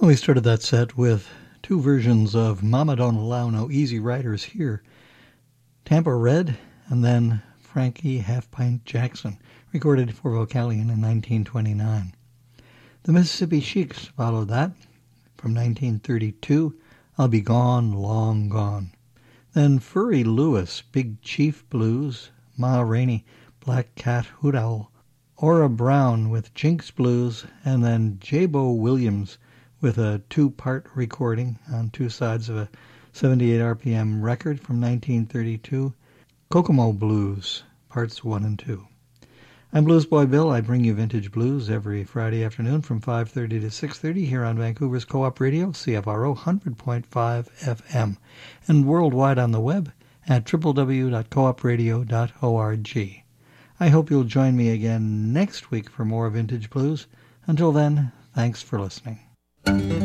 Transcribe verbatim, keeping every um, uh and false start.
Well, we started that set with two versions of Mama Don't Allow No Easy Riders Here, Tampa Red, and then Frankie Half Pint Jackson, recorded for Vocalion in nineteen twenty-nine. The Mississippi Sheiks followed that from nineteen thirty-two, I'll Be Gone, Long Gone. Then Furry Lewis, Big Chief Blues, Ma Rainey, Black Cat Hoot Owl, Ora Brown with Jinx Blues, and then J-Bo Williams with a two-part recording on two sides of a seventy-eight R P M record from nineteen thirty-two, Kokomo Blues, parts one and two. I'm Blues Boy Bill. I bring you vintage blues every Friday afternoon from five thirty to six thirty here on Vancouver's Co-op Radio, C F R O one hundred point five F M, and worldwide on the web at w w w dot co op radio dot org. I hope you'll join me again next week for more vintage blues. Until then, thanks for listening.